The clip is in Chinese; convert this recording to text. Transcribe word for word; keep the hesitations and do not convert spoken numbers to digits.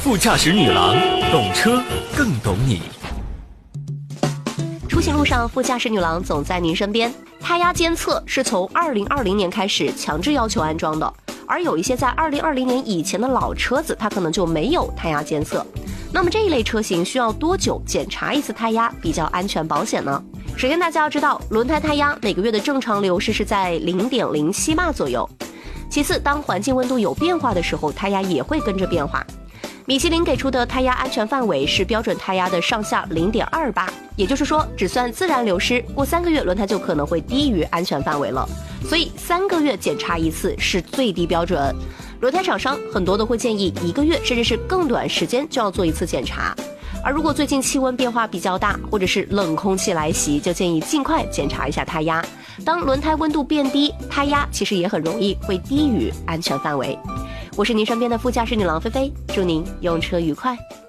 副驾驶女郎，懂车更懂你。 出行路上，副驾驶女郎总在您身边。胎压监测是从二零二零年开始强制要求安装的，而有一些在二零二零年以前的老车子，它可能就没有胎压监测。那么这一类车型需要多久检查一次胎压比较安全保险呢？首先大家要知道，轮胎胎压每个月的正常流失是在 零点零七 巴左右。其次，当环境温度有变化的时候，胎压也会跟着变化。米其林给出的胎压安全范围是标准胎压的上下 零点二八，也就是说只算自然流失，过三个月轮胎就可能会低于安全范围了。所以三个月检查一次是最低标准。轮胎厂商很多都会建议一个月甚至是更短时间就要做一次检查。而如果最近气温变化比较大，或者是冷空气来袭，就建议尽快检查一下胎压。当轮胎温度变低，胎压其实也很容易会低于安全范围。我是您身边的副驾驶女郎菲菲，祝您用车愉快。